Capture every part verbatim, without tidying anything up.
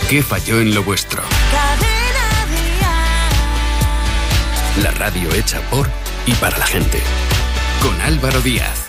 ¿Qué falló en lo vuestro? La radio hecha por y para la gente. Con Álvaro Díaz.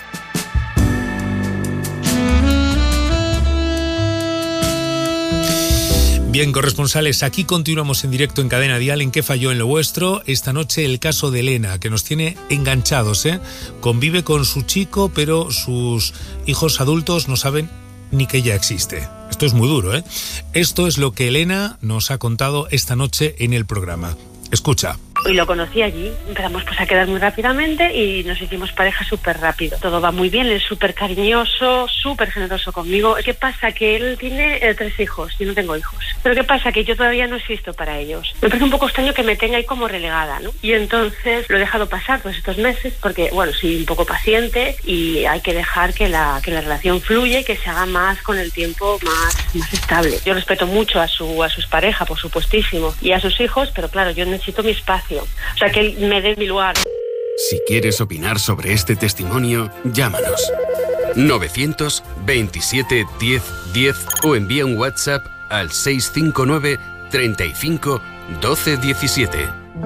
Bien, corresponsales, aquí continuamos en directo en Cadena Dial en ¿Qué falló en lo vuestro? Esta noche el caso de Elena, que nos tiene enganchados, ¿eh? Convive con su chico, pero sus hijos adultos no saben ni que ella existe. Esto es muy duro, ¿eh? Esto es lo que Elena nos ha contado esta noche en el programa. Escucha. Y lo conocí allí, empezamos pues a quedar muy rápidamente y nos hicimos pareja súper rápido. Todo va muy bien, él es súper cariñoso, súper generoso conmigo. ¿Qué pasa? Que él tiene eh, tres hijos, yo no tengo hijos. Pero ¿qué pasa? Que yo todavía no existo para ellos. Me parece un poco extraño que me tenga ahí como relegada, ¿no? Y entonces lo he dejado pasar todos estos meses porque, bueno, soy un poco paciente y hay que dejar que la, que la relación fluya y que se haga más con el tiempo más, más estable. Yo respeto mucho a su a sus parejas, por supuestísimo, y a sus hijos, pero claro, yo necesito mi espacio. O sea, que él me dé mi lugar. Si quieres opinar sobre este testimonio, llámanos. novecientos veintisiete diez diez o envía un WhatsApp al seis cinco nueve treinta y cinco doce diecisiete.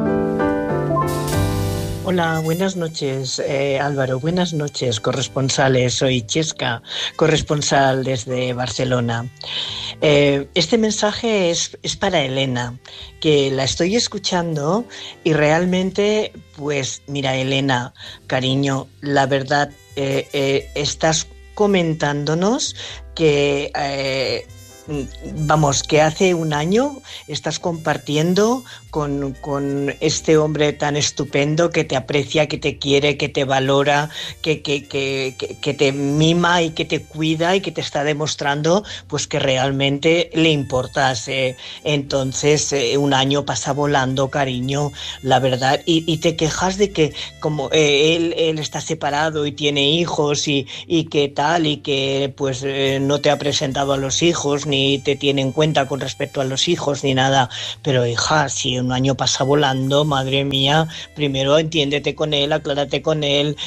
Hola, buenas noches, eh, Álvaro. Buenas noches, corresponsales. Soy Chesca, corresponsal desde Barcelona. Eh, este mensaje es, es para Elena, que la estoy escuchando y realmente, pues, mira, Elena, cariño, la verdad, eh, eh, estás comentándonos que... Eh, Vamos, que hace un año estás compartiendo con, con este hombre tan estupendo que te aprecia, que te quiere, que te valora, que, que, que, que, que te mima y que te cuida y que te está demostrando pues que realmente le importas. Eh. Entonces, eh, un año pasa volando, cariño, la verdad, y, y te quejas de que como eh, él, él está separado y tiene hijos y, y que tal, y que pues eh, no te ha presentado a los hijos ni ni te tiene en cuenta con respecto a los hijos ni nada, pero hija, si un año pasa volando, madre mía, primero entiéndete con él, aclárate con él,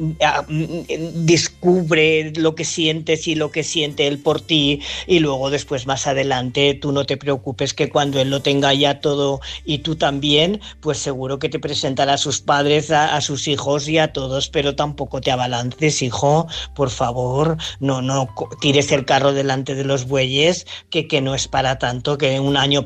descubre lo que sientes y lo que siente él por ti, y luego después más adelante tú no te preocupes que cuando él lo tenga ya todo y tú también, pues seguro que te presentará a sus padres, a, a sus hijos y a todos, pero tampoco te abalances, hijo, por favor, no, no tires el carro delante de los bueyes, que, que no es para tanto, que un año